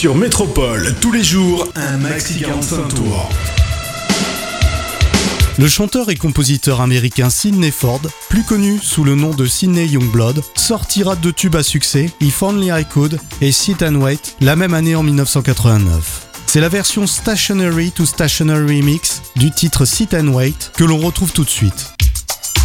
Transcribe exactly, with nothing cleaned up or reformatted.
Sur Métropole, tous les jours, un maxi quarante-cinq tours. Le chanteur et compositeur américain Sidney Ford, plus connu sous le nom de Sidney Youngblood, sortira deux tubes à succès, If Only I Could et Sit and Wait, la même année en dix-neuf cent quatre-vingt-neuf. C'est la version Stationary to Stationary Remix du titre Sit and Wait que l'on retrouve tout de suite.